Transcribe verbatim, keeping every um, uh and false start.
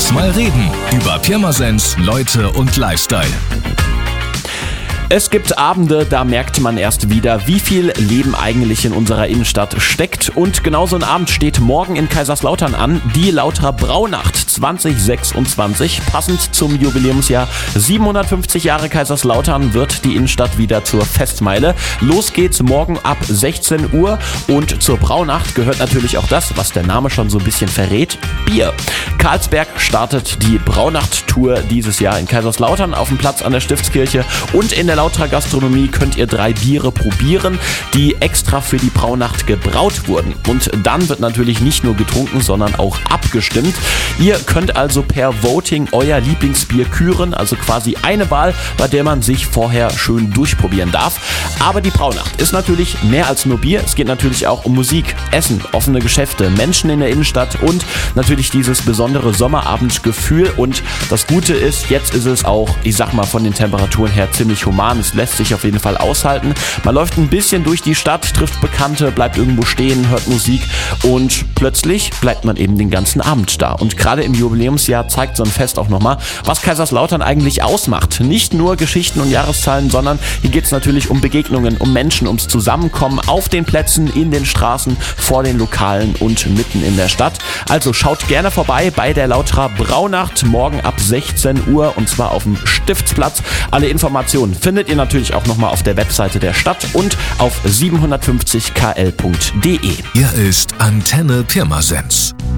Lass mal reden über Pirmasens, Leute und Lifestyle. Es gibt Abende, da merkt man erst wieder, wie viel Leben eigentlich in unserer Innenstadt steckt. Und genau so ein Abend steht morgen in Kaiserslautern an, die Lauterer Braunacht zwanzig sechsundzwanzig. Passend zum Jubiläumsjahr siebenhundertfünfzig Jahre Kaiserslautern wird die Innenstadt wieder zur Festmeile. Los geht's morgen ab sechzehn Uhr und zur Braunacht gehört natürlich auch das, was der Name schon so ein bisschen verrät, Bier. Carlsberg startet die Braunacht-Tour dieses Jahr in Kaiserslautern auf dem Platz an der Stiftskirche, und in der Lauterer Gastronomie könnt ihr drei Biere probieren, die extra für die Braunacht gebraut wurden. Und dann wird natürlich nicht nur getrunken, sondern auch abgestimmt. Ihr könnt also per Voting euer Lieblingsbier küren, also quasi eine Wahl, bei der man sich vorher schön durchprobieren darf. Aber die Braunacht ist natürlich mehr als nur Bier. Es geht natürlich auch um Musik, Essen, offene Geschäfte, Menschen in der Innenstadt und natürlich dieses besondere Sommerabendgefühl. Und das Gute ist, jetzt ist es auch, ich sag mal, von den Temperaturen her ziemlich human. Es lässt sich auf jeden Fall aushalten. Man läuft ein bisschen durch die Stadt, trifft Bekannte, bleibt irgendwo stehen, hört Musik und plötzlich bleibt man eben den ganzen Abend da. Und gerade im Jubiläumsjahr zeigt so ein Fest auch nochmal, was Kaiserslautern eigentlich ausmacht. Nicht nur Geschichten und Jahreszahlen, sondern hier geht es natürlich um Begegnungen, um Menschen, ums Zusammenkommen auf den Plätzen, in den Straßen, vor den Lokalen und mitten in der Stadt. Also schaut gerne vorbei bei der Lauterer Braunacht morgen ab sechzehn Uhr und zwar auf dem Stiftsplatz. Alle Informationen findet ihr natürlich auch nochmal auf der Webseite der Stadt und auf siebenhundertfünfzig k l punkt d e. Hier ist Antenne Pirmasens.